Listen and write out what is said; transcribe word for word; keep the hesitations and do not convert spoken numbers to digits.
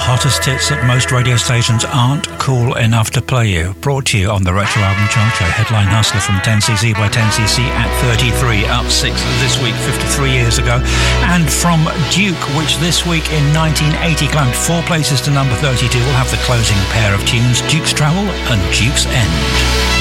hottest hits that most radio stations aren't cool enough to play you. Brought to you on the Retro Album Chart Show. Headline Hustler from ten C C by ten C C at thirty-three, up six this week, fifty-three years ago. And from Duke, which this week in nineteen eighty climbed four places to number thirty-two, we'll have the closing pair of tunes, Duke's Travel and Duke's End.